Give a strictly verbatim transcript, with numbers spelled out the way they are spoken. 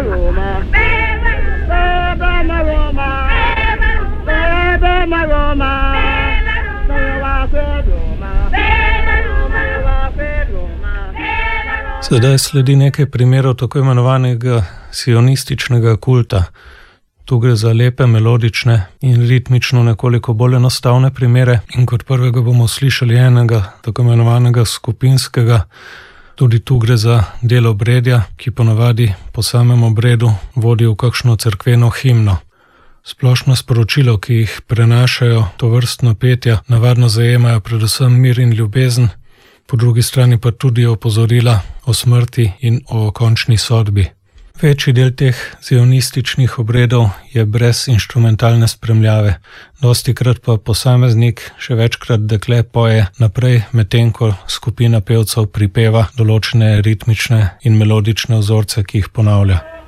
Roma, bebe na Roma, bebe na Roma, Sedaj sledi nekaj primerov tako imenovanega sionističnega kulta. Tu gre za lepe, melodične in ritmično nekoliko bolj enostavne primere in kot prvega bomo slišali enega tako imenovanega skupinskega. Tudi tu gre za del obredja, ki ponavadi po samem obredu vodi v kakšno cerkveno himno. Splošno sporočilo, ki jih prenašajo tovrstna petja, navadno zajemajo predvsem mir in ljubezen, po drugi strani pa tudi opozorila o smrti in o končni sodbi. Večji del teh zionističnih obredov je brez inštrumentalne spremljave, dostikrat pa posameznik, še večkrat dekle poje naprej, medtem ko skupina pevcev pripeva določene ritmične in melodične vzorce, ki jih ponavlja.